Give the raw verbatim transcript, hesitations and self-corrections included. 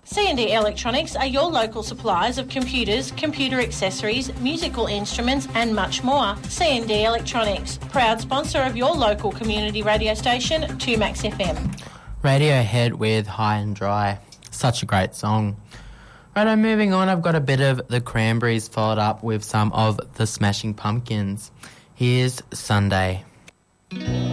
C and D Electronics are your local suppliers of computers, computer accessories, musical instruments and much more. C and D Electronics, proud sponsor of your local community radio station, two Max F M. Radiohead with High and Dry. Such a great song. Righto, moving on, I've got a bit of the Cranberries followed up with some of the Smashing Pumpkins. Here's Sunday.